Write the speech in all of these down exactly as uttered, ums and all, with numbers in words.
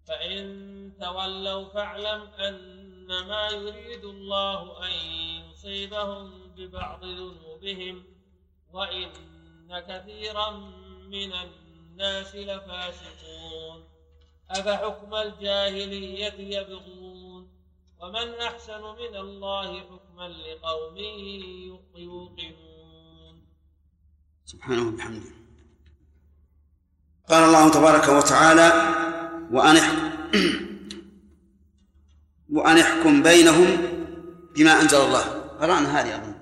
فإن تولوا فاعلم أنما يريد الله أن يصيبهم ببعض ذنوبهم وإن كثيرا من الناس لفاسقون أفحكم الجاهلية يبغون ومن أحسن من الله حكما لقوم يوقنون. سبحانه وبحمده. قال الله تبارك وتعالى وأن وأن يحكم بينهم بما أنزل الله. قرأنا هذه أظن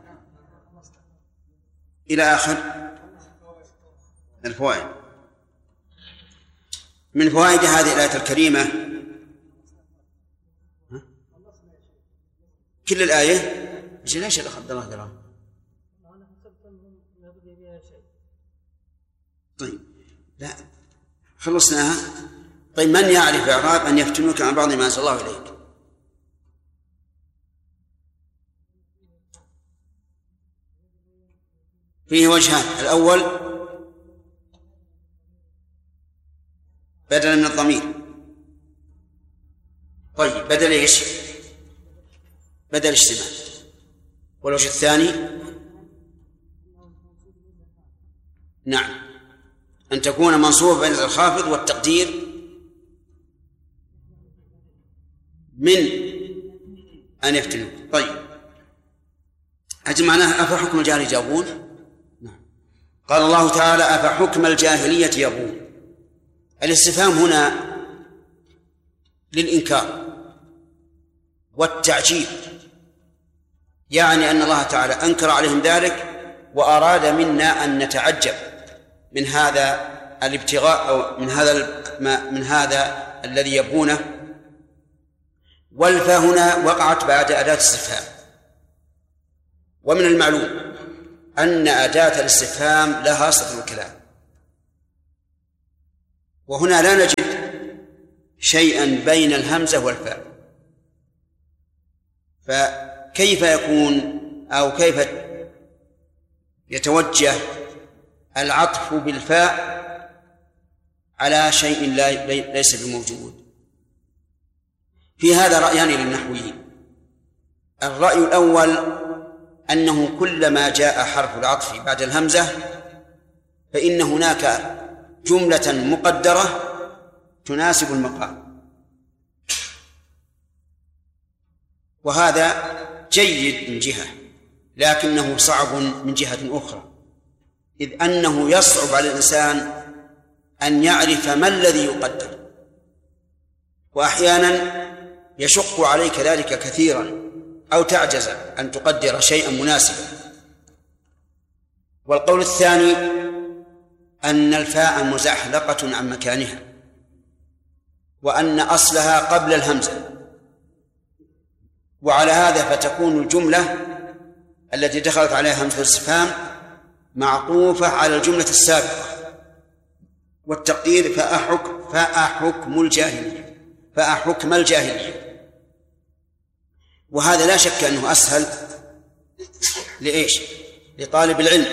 إلى آخر الفوائد. من فوائد هذه الآية الكريمة كل الآية ليش يا عبد الله دراه؟ طيب لا خلصناها. طيب من يعرف إعراب أن يفتنوك عن بعض ما أنزل الله إليك؟ فيه وجهان. الأول بدلا من الضمير. طيب بدل إيش؟ بدل اجتماع. والوجه الثاني نعم أن تكون منصوبة بين الخافض والتقدير من أن يفتنوا. طيب أجل معناها أفحكم الجاهلية يبغون. نعم. قال الله تعالى أفحكم الجاهلية يبغون. الاستفهام هنا للإنكار والتعجيل، يعني أن الله تعالى أنكر عليهم ذلك وأراد منا أن نتعجب من هذا الابتغاء أو من هذا من هذا الذي يبغونه. والفاء هنا وقعت بعد أداة الاستفهام، ومن المعلوم أن أداة الاستفهام لها صفة الكلام، وهنا لا نجد شيئا بين الهمزة والفاء، فكيف يكون أو كيف يتوجه العطف بالفاء على شيء ليس بموجود؟ في هذا رأيان للنحويين. الرأي الأول أنه كلما جاء حرف العطف بعد الهمزة فإن هناك جملة مقدرة تناسب المقام، وهذا جيد من جهة، لكنه صعب من جهة أخرى، إذ أنه يصعب على الإنسان أن يعرف ما الذي يقدر، وأحيانا يشق عليك ذلك كثيرا أو تعجز أن تقدر شيئا مناسبا. والقول الثاني أن الفاء مزحلقة عن مكانها، وأن أصلها قبل الهمزة، وعلى هذا فتكون الجملة التي دخلت عليها همزة الاستفهام معطوفة على الجملة السابقة، والتقدير فأحكم فأحكم الجاهلية فأحكم الجاهلية. وهذا لا شك أنه أسهل لإيش؟ لطالب العلم،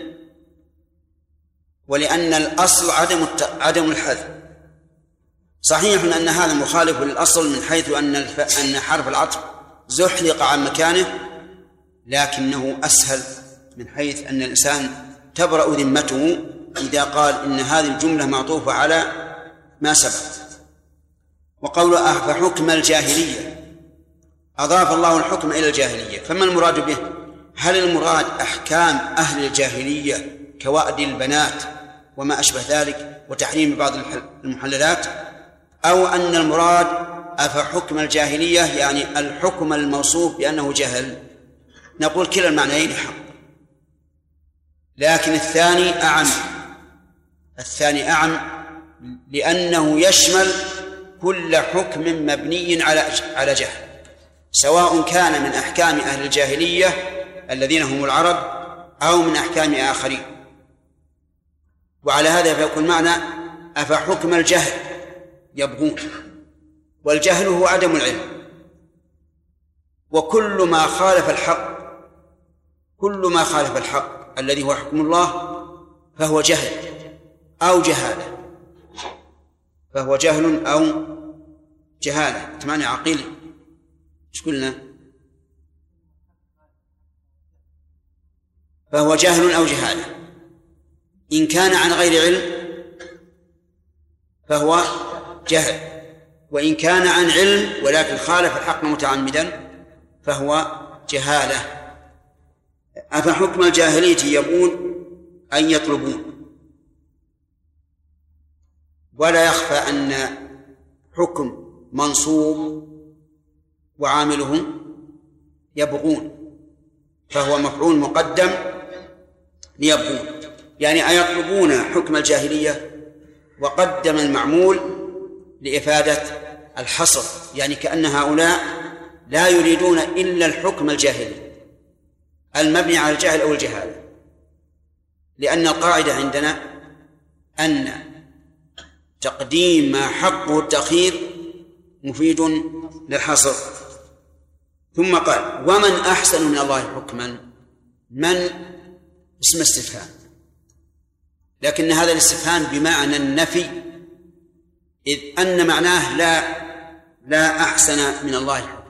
ولأن الأصل عدم عدم الحذف. صحيح أن هذا مخالف للأصل من حيث أن أن حرف العطف زحلق عن مكانه، لكنه أسهل من حيث أن الإنسان تبرأ ذمته إذا قال إن هذه الجملة معطوفة على ما سبق. وقول أفحكم الجاهلية أضاف الله الحكم إلى الجاهلية، فما المراد به؟ هل المراد أحكام أهل الجاهلية كوأد البنات وما أشبه ذلك وتحريم بعض المحللات، أو أن المراد أفحكم الجاهلية يعني الحكم الموصوف بأنه جهل؟ نقول كلا المعنيين حق، لكن الثاني أعم الثاني أعم لأنه يشمل كل حكم مبني على على جهل، سواء كان من أحكام أهل الجاهلية الذين هم العرب أو من أحكام آخرين. وعلى هذا فيكون معنى أفحكم الجهل يبغون، والجهل هو عدم العلم، وكل ما خالف الحق كل ما خالف الحق الذي هو حكم الله فهو جهل أو جهالة فهو جهل أو جهالة. ثمانية عقيل ايش قلنا؟ فهو جهل أو جهالة. إن كان عن غير علم فهو جهل، وإن كان عن علم ولكن خالف الحق متعمدا فهو جهالة. أفحكم الجاهلية يبغون أن يطلبون. ولا يخفى أن حكم منصوب وعامله يبغون، فهو مفعول مقدم ليبغون، يعني أيطلبون حكم الجاهلية، وقدم المعمول لإفادة الحصر، يعني كأن هؤلاء لا يريدون إلا الحكم الجاهلي المبني على الجهل أو الجهالة، لأن القاعدة عندنا أن تقديم ما حقه التأخير مفيد للحصر. ثم قال ومن أحسن من الله حكما. من اسم استفهام، لكن هذا الاستفهام بمعنى النفي، إذ أن معناه لا لا أحسن من الله حكما،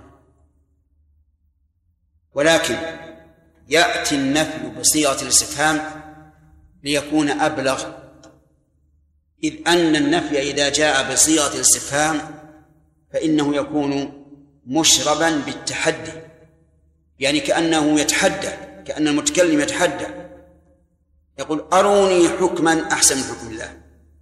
ولكن يأتي النفي بصيغة الاستفهام ليكون أبلغ، إذ أن النفي إذا جاء بصيغة الاستفهام فإنه يكون مشربا بالتحدي، يعني كأنه يتحدى، كأن المتكلم يتحدى يقول أروني حكما أحسن من حكم الله.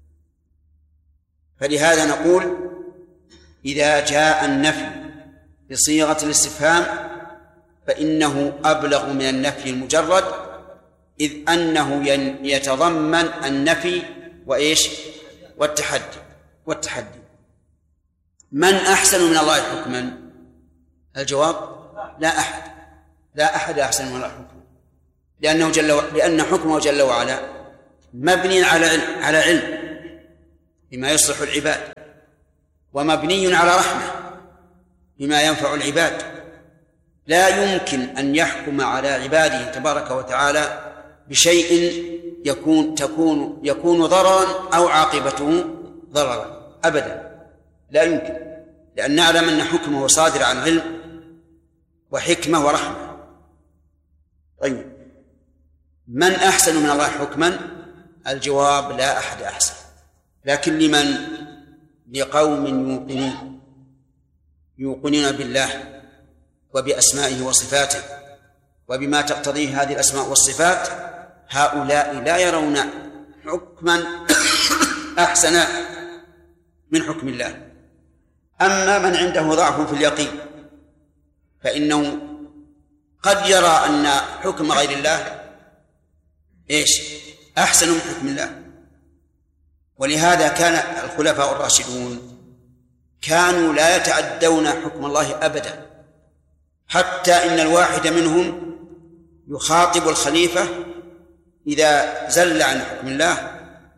فلهذا نقول إذا جاء النفي بصيغة الاستفهام فإنه أبلغ من النفي المجرد، إذ أنه يتضمن النفي وإيش والتحدي والتحدي. من أحسن من الله حكما؟ الجواب لا أحد، لا أحد أحسن من الله حكما، لأنه جل و... لأن حكمه جل وعلا مبني على علم على علم بما يصلح العباد، ومبني على رحمة بما ينفع العباد. لا يمكن أن يحكم على عباده تبارك وتعالى بشيء يكون تكون يكون ضررا أو عاقبته ضررا أبدا، لا يمكن، لأن نعلم أن حكمه صادر عن علم وحكمة ورحمة. طيب من أحسن من الله حكما؟ الجواب لا أحد أحسن، لكن لمن؟ لقوم يوقنون يوقنون بالله وبأسمائه وصفاته وبما تقتضيه هذه الأسماء والصفات، هؤلاء لا يرون حكما أحسن من حكم الله. أما من عنده ضعف في اليقين فإنه قد يرى أن حكم غير الله إيش أحسن من حكم الله. ولهذا كان الخلفاء الراشدون كانوا لا يتعدون حكم الله أبدا، حتى إن الواحد منهم يخاطب الخليفة إذا زل عن حكم الله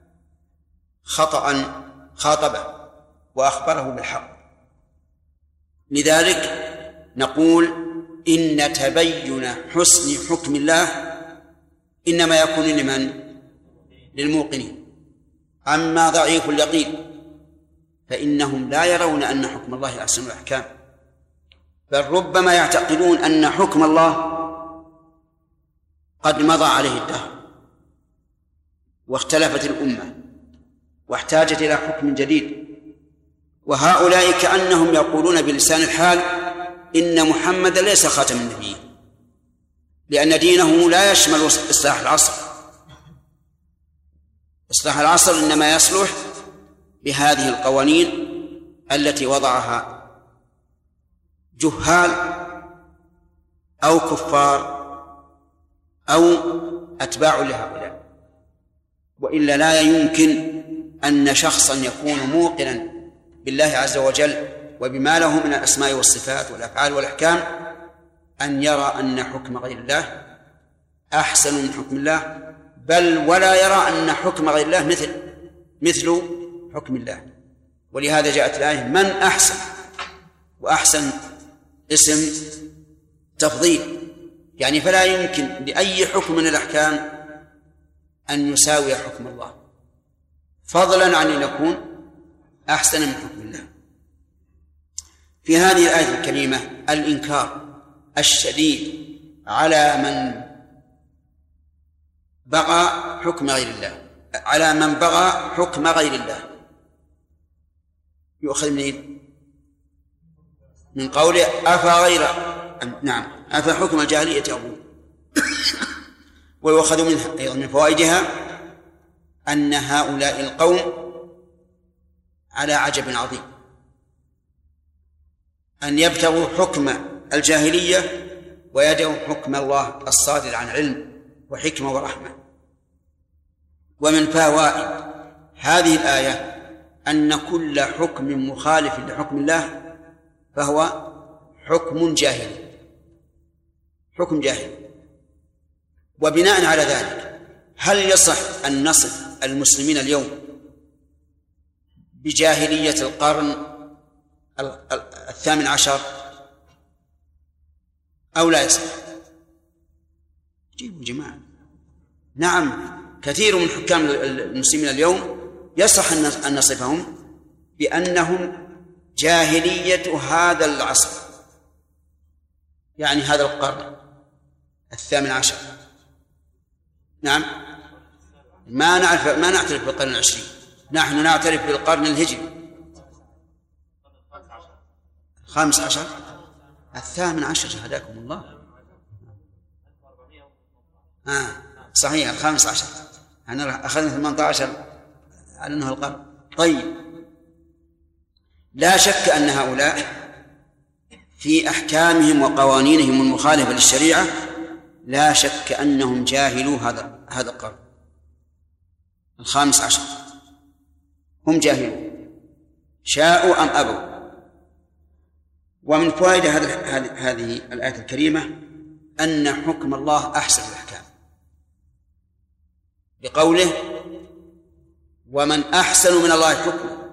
خطأ خاطبه وأخبره بالحق. لذلك نقول إن تبين حسن حكم الله إنما يكون لمن؟ للموقنين. أما ضعيف اليقين فإنهم لا يرون أن حكم الله أحسن الأحكام، بل ربما يعتقدون أن حكم الله قد مضى عليه الدهر واختلفت الأمة واحتاجت إلى حكم جديد. وهؤلاء كأنهم يقولون بلسان الحال إن محمد ليس خاتم النبيين، لأن دينه لا يشمل إصلاح العصر. إصلاح العصر إنما يصلح بهذه القوانين التي وضعها جهال أو كفار أو أتباع لهؤلاء، وإلا لا يمكن أن شخصا يكون موقنا بالله عز وجل وبما له من الأسماء والصفات والأفعال والأحكام أن يرى أن حكم غير الله أحسن من حكم الله، بل ولا يرى أن حكم غير الله مثل مثل حكم الله. ولهذا جاءت الآية من أحسن، وأحسن اسم تفضيل، يعني فلا يمكن لأي حكم من الأحكام أن يساوي حكم الله، فضلا عن أن يكون أحسن من حكم الله. في هذه الآية الكريمة الإنكار الشديد على من بغى حكم غير الله، على من بغى حكم غير الله. يؤخذ من من قوله أفغير نعم أفحكم الجاهلية يبغون. ويؤخذ منها أيضا من فوائدها أن هؤلاء القوم على عجب عظيم، أن يبتغوا حكم الجاهلية ويدعوا حكم الله الصادر عن علم وحكمة ورحمة. ومن فوائد هذه الآية أن كل حكم مخالف لحكم الله فهو حكم جاهلي، حكم جاهلي. وبناء على ذلك هل يصح أن نصف المسلمين اليوم بجاهلية القرن الثامن عشر أو لا يصح؟ جيبوا جماعة. نعم، كثير من حكام المسلمين اليوم يصح أن نصفهم بأنهم جاهلية هذا العصر، يعني هذا القرن الثامن عشر. نعم، ما نعرف ما نعترف بالقرن العشرين، نحن نعترف بالقرن الهجري الخامس عشر الثامن عشر. هداكم الله. آه صحيح، الخامس عشر. أنا أخذنا ثمانية عشر على أنه القرن. طيب، لا شك أن هؤلاء في أحكامهم وقوانينهم المخالفة للشريعة لا شك أنهم جاهلوا هذا هذا القرن الخامس عشر، هم جاهلون شاءوا أم أبوا. ومن فوائد هذه الآية الكريمة أن حكم الله أحسن الأحكام، بقوله ومن أحسن من الله حكما.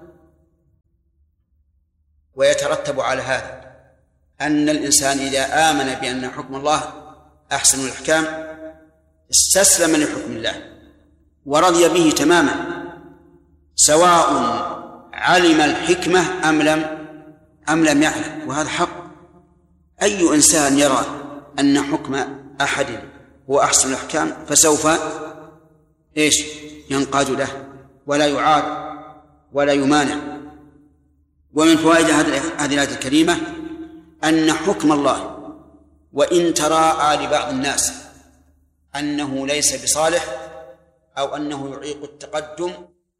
ويترتب على هذا أن الإنسان إذا آمن بأن حكم الله أحسن الأحكام استسلم لحكم الله ورضي به تماما، سواء علم الحكمة أم لم أم لم يعلم. وهذا حق. أي إنسان يرى أن حكم أحد هو أحسن الأحكام فسوف إيش ينقاد له ولا يعاد ولا يمانع. ومن فوائد هذه الآية الكريمة أن حكم الله وإن تراءى لبعض الناس أنه ليس بصالح أو أنه يعيق التقدم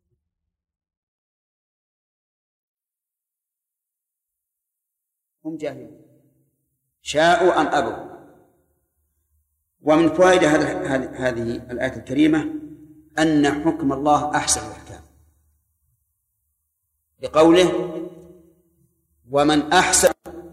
هم جاهلون شاءوا أم أبوا. ومن فوائد هذه الآية الكريمة أن حكم الله أحسن الأحكام، بقوله ومن أحسن.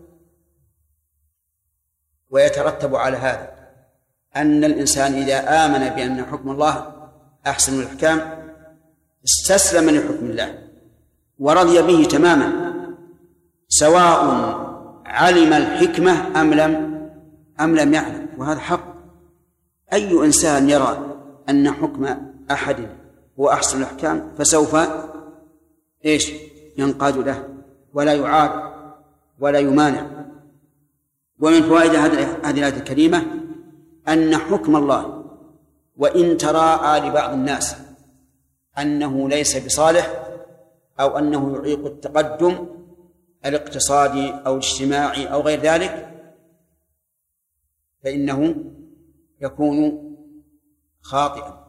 ويترتب على هذا أن الإنسان إذا آمن بأن حكم الله أحسن الأحكام استسلم لحكم الله ورضي به تماما، سواء علم الحكمة أم لم أم لم يعلم. وهذا حق. أي إنسان يرى أن حكم أحد هو أحسن الأحكام فسوف إيش ينقاد له ولا يعاد ولا يمانع. ومن فوائد هذه الآية الكريمة أن حكم الله وإن تراءى لبعض الناس أنه ليس بصالح أو أنه يعيق التقدم الاقتصادي أو الاجتماعي أو غير ذلك فإنه يكون خاطئا،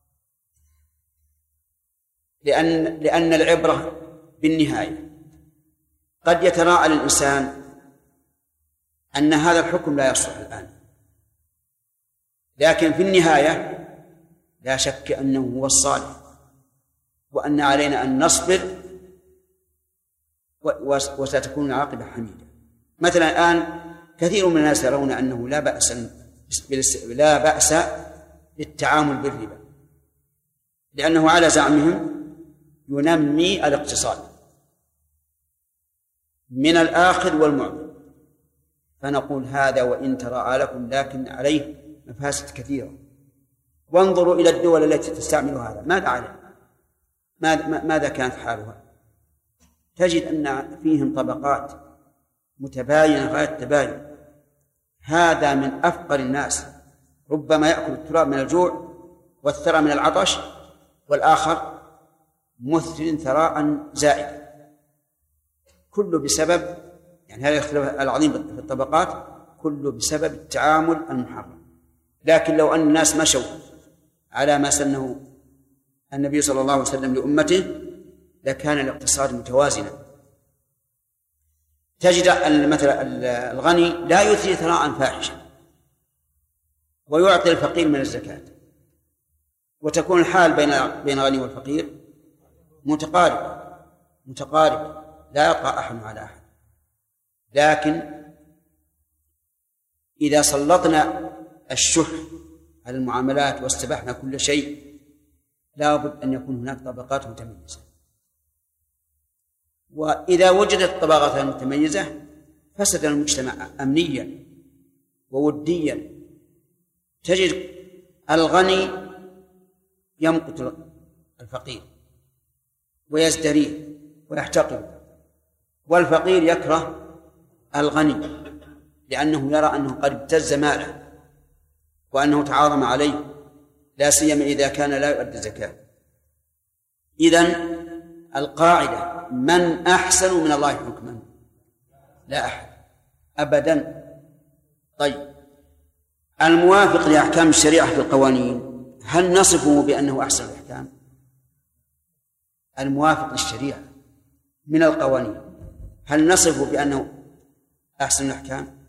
لأن لأن العبرة بالنهاية. قد يتراءى للإنسان أن هذا الحكم لا يصلح الآن، لكن في النهاية لا شك أنه هو الصالح وأن علينا أن نصبر وستكون العاقبة حميدة. مثلا الآن كثير من الناس يرون أنه لا بأس لا بأس بالتعامل بالربا، لأنه على زعمهم ينمي الاقتصاد من الآخذ والمعطي. فنقول هذا وإن تراءى لكم لكن عليه مفاسد كثيرة. وانظروا إلى الدول التي تستعمل هذا ماذا عليه؟ ماذا كانت حالها؟ تجد أن فيهم طبقات متباينة غاية التباين، هذا من أفقر الناس، ربما يأكل التراب من الجوع والثرى من العطش، والآخر مثل ثراء زائد، كله بسبب يعني هذا الاختلاف العظيم في الطبقات كله بسبب التعامل المحرم. لكن لو أن الناس مشوا على ما سنه النبي صلى الله عليه وسلم لأمته لكان الاقتصاد متوازنا. تجد مثلا الغني لا يثري ثراء فاحشا ويعطي الفقير من الزكاة، وتكون الحال بين بين الغني والفقير متقارب متقارب لا يطغى أحد على أحد. لكن إذا سلطنا الشح على المعاملات واستبحنا كل شيء لا بد أن يكون هناك طبقات متميزة، وإذا وجدت الطبقات المتميزة فسد المجتمع أمنيا ووديا. تجد الغني يمقت الفقير ويزدريه ويحتقره، والفقير يكره الغني لأنه يرى أنه قد ابتز ماله وأنه تعاظم عليه، لا سيما إذا كان لا يؤدي الزكاة. إذن القاعدة من أحسن من الله حكما؟ لا أحد أبدا. طيب الموافق لأحكام الشريعة في القوانين هل نصفه بأنه أحسن الأحكام؟ الموافق للشريعة من القوانين هل نصفه بأنه أحسن الأحكام؟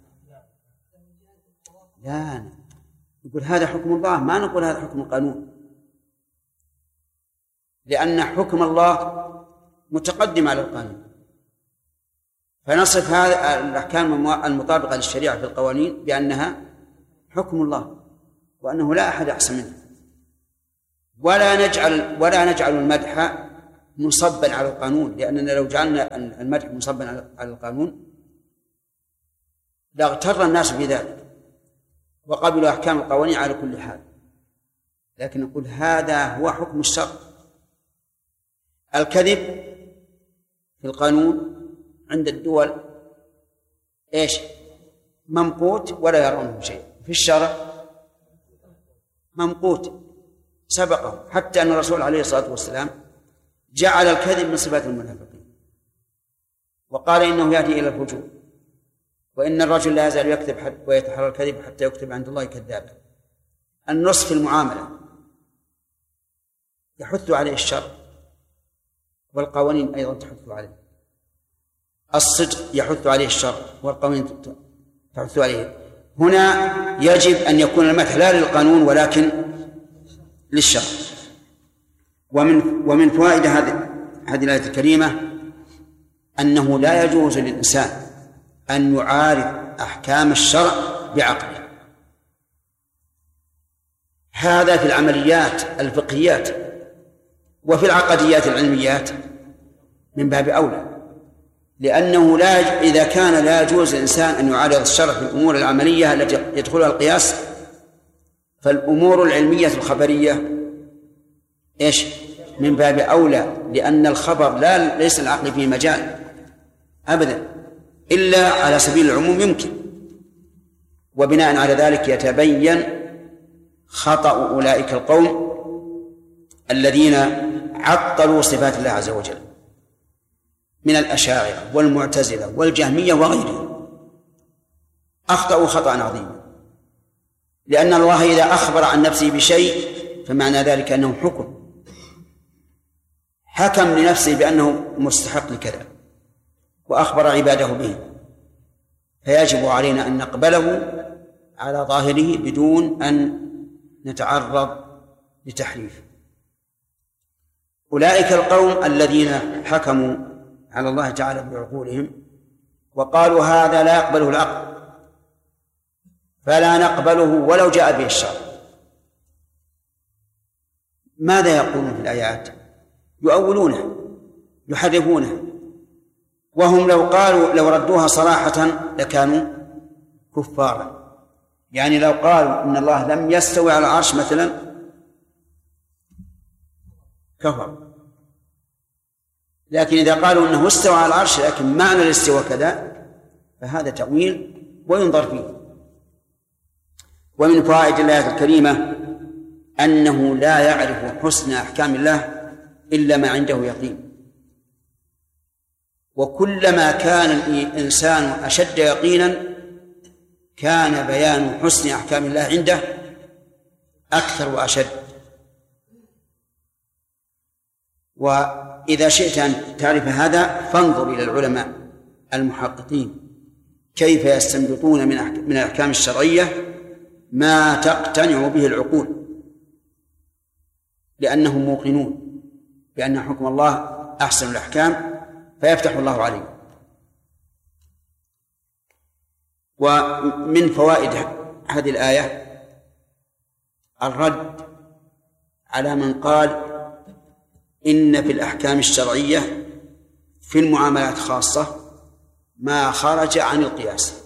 لا، نقول هذا حكم الله، ما نقول هذا حكم القانون، لأن حكم الله متقدم على القانون، فنصف هذه الأحكام المطابقة للشريعة في القوانين بأنها حكم الله وأنه لا أحد أحسن منه. ولا نجعل ولا نجعل المدح مصبا على القانون، لأننا لو جعلنا المدح مصبا على القانون لاغتر الناس بذلك وقبلوا أحكام القوانين على كل حال. لكن نقول هذا هو حكم الشرع. الكذب في القانون عند الدول إيش؟ ممقوت ولا يرونه شيء، في الشرع ممقوت سبقه، حتى أن الرسول عليه الصلاة والسلام جعل الكذب من صفات المنافقين وقال إنه يهدي إلى الفجور، وإن الرجل لا يزال يكذب ويتحرى الكذب حتى يكتب عند الله كذابا. النص في المعاملة يحث عليه الشرع والقوانين أيضا تحث عليه، الصدق يحث عليه الشرع والقوانين تحث عليه. هنا يجب أن يكون المدح لا للقانون ولكن للشرع. ومن ومن فوائد هذه هذه الآية الكريمة أنه لا يجوز للإنسان أن يعارض أحكام الشرع بعقله، هذا في العمليات الفقهيات، وفي العقديات العلميات من باب أولى، لأنه لا إذا كان لا يجوز للإنسان أن يعارض الشرع في الأمور العملية التي يدخلها القياس، فالأمور العلمية الخبرية إيش؟ من باب أولى، لأن الخبر لا ليس العقل فيه مجال أبدا إلا على سبيل العموم يمكن. وبناء على ذلك يتبين خطأ أولئك القوم الذين عطلوا صفات الله عز وجل من الأشاعرة والمعتزلة والجهمية وغيرهم، أخطأوا خطأ عظيما، لأن الله إذا أخبر عن نفسه بشيء فمعنى ذلك أنه حكم حكم لنفسه بأنه مستحق لكذا وأخبر عباده به، فيجب علينا أن نقبله على ظاهره بدون أن نتعرض لتحريف. أولئك القوم الذين حكموا على الله تعالى بعقولهم وقالوا هذا لا يقبله العقل فلا نقبله ولو جاء به الشرع، ماذا يقولون في الآيات؟ يؤولونه يحرفونه، وهم لو قالوا لو ردوها صراحة لكانوا كفارا. يعني لو قالوا إن الله لم يستوي على العرش مثلا كفر، لكن إذا قالوا إنه استوى على العرش لكن معنى الاستواء كذا فهذا تأويل وينظر فيه. ومن فوائد الآية الكريمة أنه لا يعرف حسن أحكام الله إلا ما عنده يقين، وكلما كان الإنسان أشد يقينا كان بيان حسن أحكام الله عنده أكثر وأشد. وإذا شئت أن تعرف هذا فانظر إلى العلماء المحققين كيف يستنبطون من الأحكام الشرعية ما تقتنع به العقول، لأنهم موقنون بأن حكم الله أحسن الأحكام فيفتح الله عليه. ومن فوائد هذه الآية الرد على من قال إن في الأحكام الشرعية في المعاملات خاصة ما خرج عن القياس،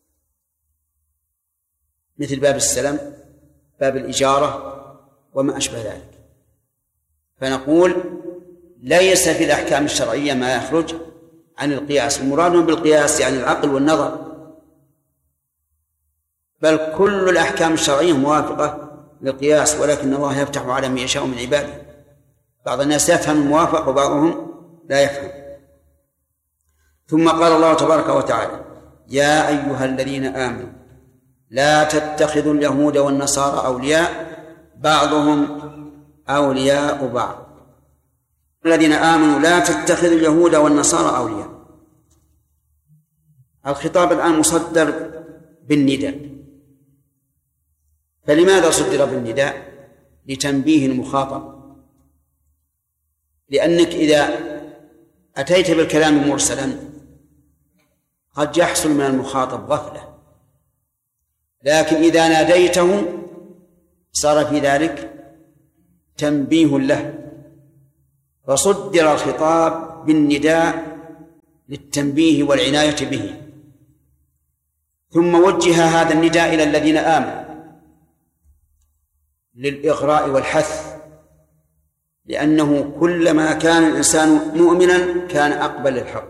مثل باب السلم، باب الإجارة، وما أشبه ذلك. فنقول ليس في الأحكام الشرعية ما يخرج عن القياس، المراد بالقياس يعني العقل والنظر، بل كل الأحكام الشرعية موافقة للقياس، ولكن الله يفتح على من يشاء من عباده. بعض الناس يفهم الموافق وبعضهم لا يفهم. ثم قال الله تبارك وتعالى: يا أيها الذين آمنوا لا تتخذوا اليهود والنصارى أولياء بعضهم أولياء بعض. الذين آمنوا لا تتخذوا اليهود والنصارى أولياء. الخطاب الآن مصدر بالنداء، فلماذا صدر بالنداء؟ لتنبيه المخاطب، لأنك إذا أتيت بالكلام مرسلا قد يحصل من المخاطب غفلة، لكن إذا ناديته صار في ذلك تنبيه له، فصدر الخطاب بالنداء للتنبيه والعناية به. ثم وجه هذا النداء إلى الذين آمنوا للإغراء والحث، لأنه كلما كان الإنسان مؤمنا كان أقبل للحق،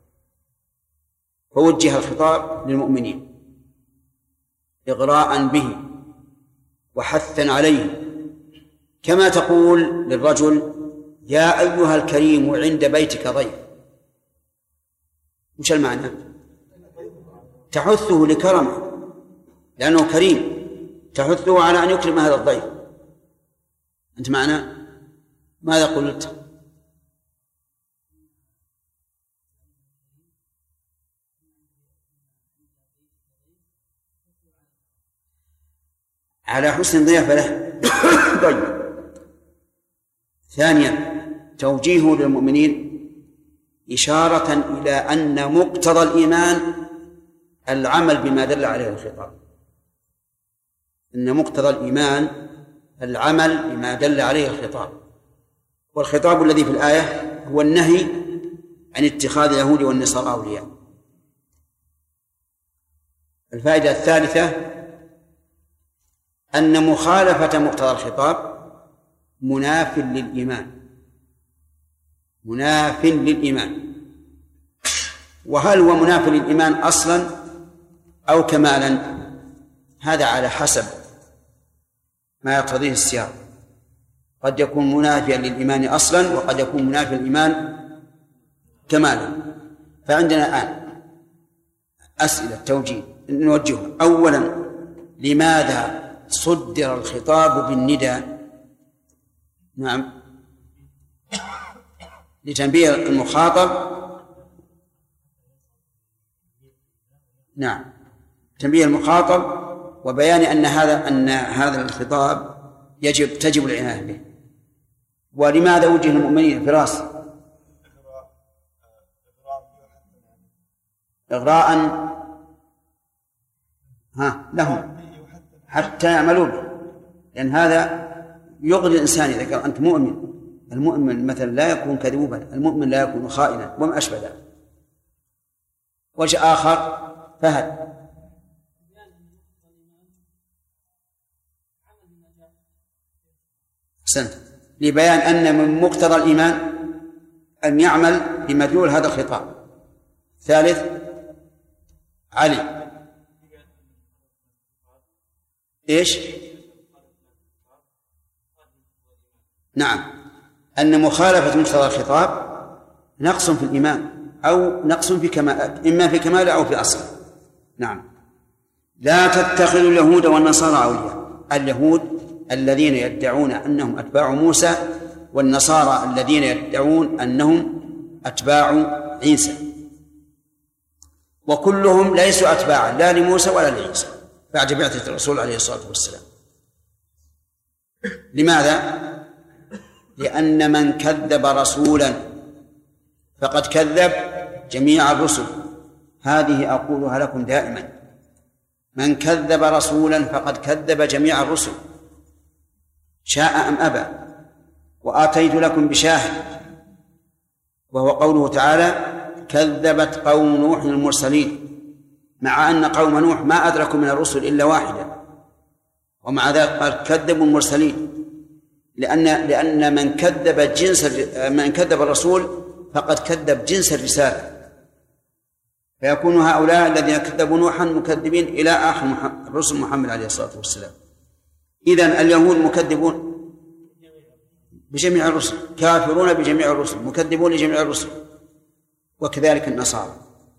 فوجه الخطاب للمؤمنين إغراء به وحثا عليه، كما تقول للرجل: يا أيها الكريم عند بيتك ضيف. وش المعنى؟ تحثه لكرمه لأنه كريم، تحثه على أن يكرم هذا الضيف. أنت معنا؟ ماذا قلت؟ على حسن الضيافة له. طيب. ثانيا توجيهه للمؤمنين إشارة إلى أن مقتضى الإيمان العمل بما دل عليه الخطاب، أن مقتضى الإيمان العمل بما دل عليه الخطاب، والخطاب الذي في الآية هو النهي عن اتخاذ اليهود والنصارى أولياء. الفائدة الثالثة أن مخالفة مقتضى الخطاب مناف للإيمان، مناف للإيمان. وهل هو مناف للإيمان أصلا أو كمالا؟ هذا على حسب ما يقتضيه السياق، قد يكون منافيا للإيمان أصلا وقد يكون منافيا للإيمان كمالا. فعندنا الآن أسئلة توجيه نوجهها. أولا، لماذا صدر الخطاب بالنداء؟ نعم، لتنبيه المخاطب. نعم، تنبيه المخاطب وبيان أن هذا أن هذا الخطاب يجب تجب العناية به. ولماذا وجه المؤمنين فراس؟ إغراء ها لهم حتى يعملوا به، لأن هذا يغري الإنسان إذا كان أنت مؤمن. المؤمن مثلا لا يكون كذوبا، المؤمن لا يكون خائنا وما أشبه ذلك. وجه آخر فهد أحسنت، لبيان أن من مقتضى الإيمان أن يعمل بمدلول هذا الخطاب. ثالث علي. إيش؟ نعم، أن مخالفة مقتضى الخطاب نقص في الإيمان أو نقص في كمال، إما في كمال أو في أصل. نعم. لا تتخذوا اليهود والنصارى أولياء. اليهود الذين يدعون أنهم أتباع موسى، والنصارى الذين يدعون أنهم أتباع عيسى، وكلهم ليسوا أتباعا لا لموسى ولا لعيسى بعد بعثة الرسول عليه الصلاة والسلام. لماذا؟ لأن من كذب رسولا فقد كذب جميع الرسل. هذه أقولها لكم دائما: من كذب رسولا فقد كذب جميع الرسل شاء أم أبى. وآتيت لكم بشاهد، وهو قوله تعالى: كذبت قوم نوح المرسلين، مع أن قوم نوح ما أدركوا من الرسل إلا واحدا، ومع ذلك قال كذبوا المرسلين، لأن لأن من كذب جنس من كذب الرسول فقد كذب جنس الرسالة، فيكون هؤلاء الذين كذبوا نوحا مكذبين إلى آخر الرسل محمد عليه الصلاة والسلام. إذن اليهود مكذبون بجميع الرسل، كافرون بجميع الرسل، مكذبون لجميع الرسل، وكذلك النصارى.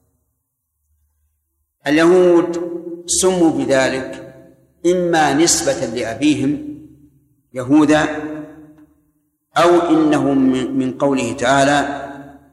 اليهود سموا بذلك إما نسبة لأبيهم يهودا، أو إنهم من قوله تعالى: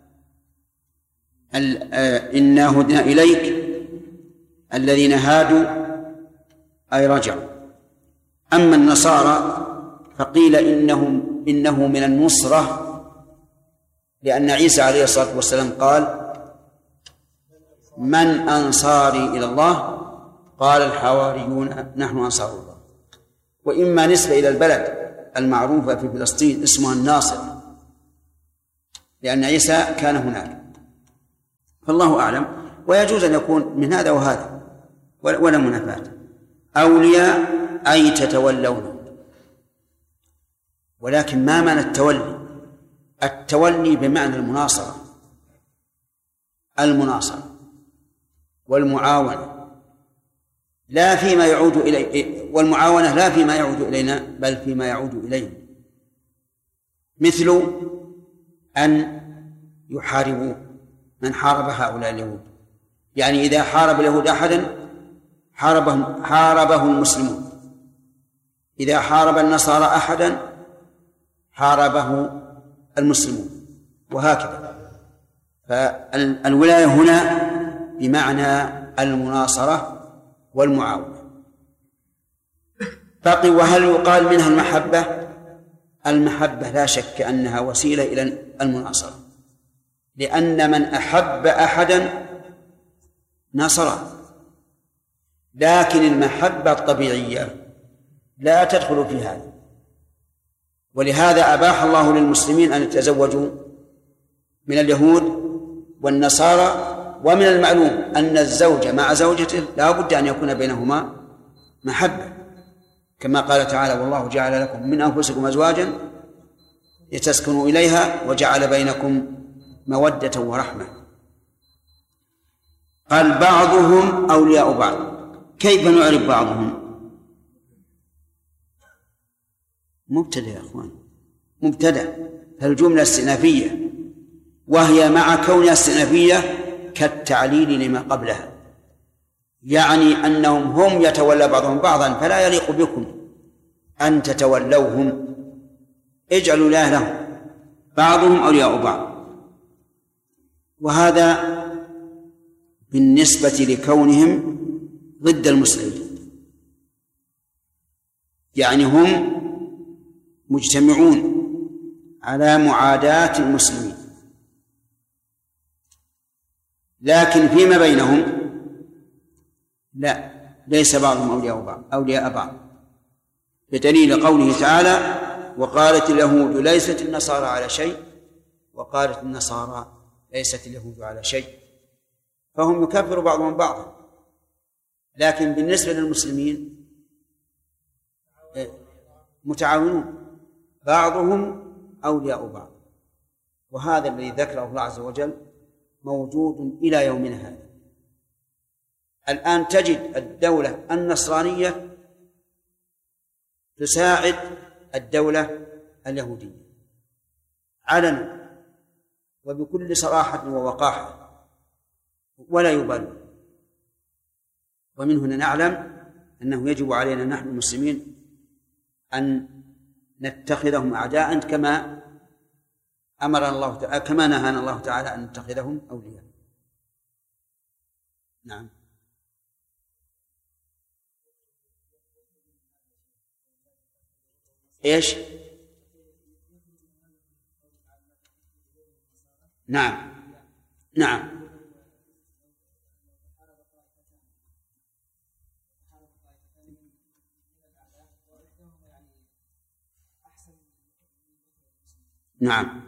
إنا هدنا إليك الذين هادوا أي رجعوا. أما النصارى فقيل إنهم إنه من النصرة، لأن عيسى عليه الصلاة والسلام قال: من أنصاري إلى الله؟ قال الحواريون نحن أنصار الله. وإما نسبة إلى البلد المعروفة في فلسطين اسمها الناصر، لأن عيسى كان هناك، فالله أعلم. ويجوز أن يكون من هذا وهذا ولا منافاة. أولياء أي تتولون، ولكن ما معنى التولي؟ التولي بمعنى المناصرة، المناصرة والمعاونة، لا فيما يعود إلي والمعاونة لا فيما يعود إلينا بل فيما يعود إلينا، مثل أن يحاربوا من حارب هؤلاء اليهود. يعني إذا حارب اليهود أحدا حاربهم حاربه المسلمون، إذا حارب النصارى أحدا حاربه المسلمون، وهكذا. فالولاية هنا بمعنى المناصرة والمعاونة. باقي: وهل يقال منها المحبة؟ المحبة لا شك أنها وسيلة إلى المناصرة، لأن من أحب أحدا ناصره، لكن المحبة الطبيعية لا تدخل في هذا. ولهذا أباح الله للمسلمين أن يتزوجوا من اليهود والنصارى، ومن المعلوم أن الزوج مع زوجته لا بد أن يكون بينهما محبة، كما قال تعالى: والله جعل لكم من أنفسكم أزواجا لتسكنوا إليها وجعل بينكم مودة ورحمة. قال: بعضهم أولياء بعض. كيف نعرف بعضهم؟ مبتدأ يا أخوان، مبتدأ، فالجملة استئنافية، وهي مع كونها استئنافية كالتعليل لما قبلها، يعني أنهم هم يتولى بعضهم بعضا، فلا يليق بكم أن تتولوهم، اجعلوا الله لهم، بعضهم أولياء بعض. وهذا بالنسبة لكونهم ضد المسلمين، يعني هم مجتمعون على معاداة المسلمين، لكن فيما بينهم لا، ليس بعضهم أولياء بعض أولياء بعض، بدليل قوله تعالى: وقالت اليهود ليست النصارى على شيء، وقالت النصارى ليست اليهود على شيء، فهم يكفر بعضهم بعضا. لكن بالنسبة للمسلمين متعاونون، بعضهم أولياء بعض. وهذا الذي ذكره الله عز وجل موجود إلى يومنا هذا. الآن تجد الدولة النصرانية تساعد الدولة اليهودية علنا وبكل صراحة ووقاحة ولا يبالون. ومن هنا نعلم أنه يجب علينا نحن المسلمين أن نتخذهم أعداء كما أمرنا الله تعالى، كما نهانا الله تعالى أن نتخذهم أولياء. نعم. إيش؟ نعم نعم نعم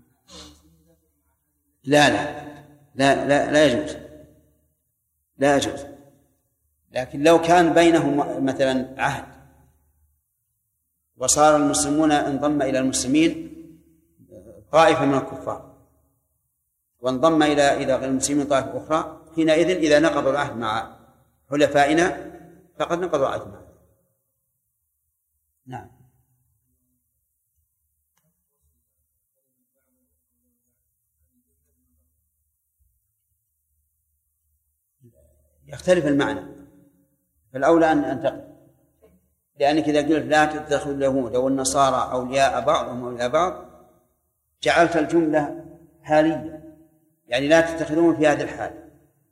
لا لا لا لا لا يجوز لا يجوز. لكن لو كان بينهم مثلا عهد وصار المسلمون انضم إلى المسلمين طائفة من الكفار وانضم إلى إلى غير المسلمين طائفة أخرى، حينئذ إذا نقضوا العهد مع حلفائنا فقد نقضوا العهد معه. نعم. يختلف المعنى، فالأولى أن أنتقل، لأنك إذا قلت لا تتخذوا اليهود أو النصارى أولياء بعضهم أولياء بعض جعلت الجملة حالية، يعني لا تتخذون في هذه الحال.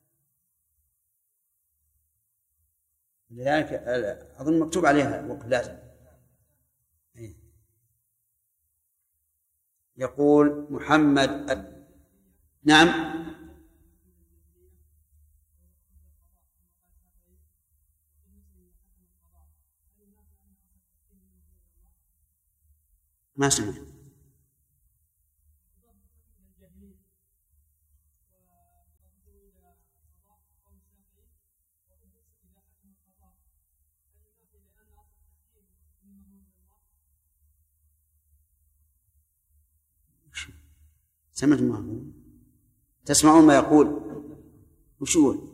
لذلك أظن مكتوب عليها وقف لازم. يقول محمد أب... نعم ما سمعت. سمعت ما هو؟ تسمعون ما يقول؟ وشو